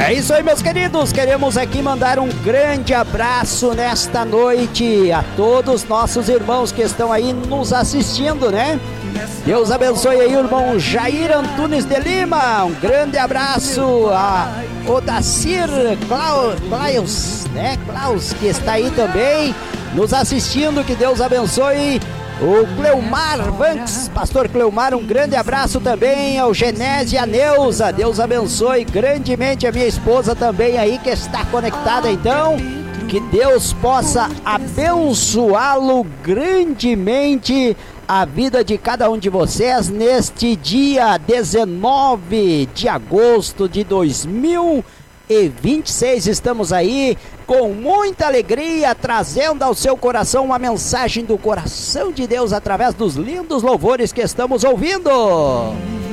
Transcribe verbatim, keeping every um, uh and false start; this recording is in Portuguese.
É isso aí, meus queridos, queremos aqui mandar um grande abraço nesta noite a todos nossos irmãos que estão aí nos assistindo, né? Deus abençoe aí o irmão Jair Antunes de Lima, um grande abraço a Odacir Klaus, né? Klaus, que está aí também nos assistindo, que Deus abençoe. O Cleumar Vanks, pastor Cleumar, um grande abraço também ao Genésio e a Neuza, Deus abençoe grandemente a minha esposa também aí que está conectada, então que Deus possa abençoá-lo grandemente a vida de cada um de vocês neste dia dezenove de agosto de dois mil e vinte e seis, estamos aí com muita alegria, trazendo ao seu coração uma mensagem do coração de Deus através dos lindos louvores que estamos ouvindo.